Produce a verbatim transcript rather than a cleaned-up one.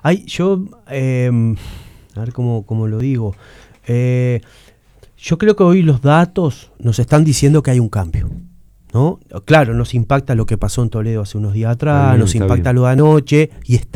Hay, yo, eh, a ver cómo, cómo lo digo. Eh, yo creo que hoy los datos nos están diciendo que hay un cambio, ¿no? Claro, nos impacta lo que pasó en Toledo hace unos días atrás, Está bien, nos está impacta bien. lo de anoche y está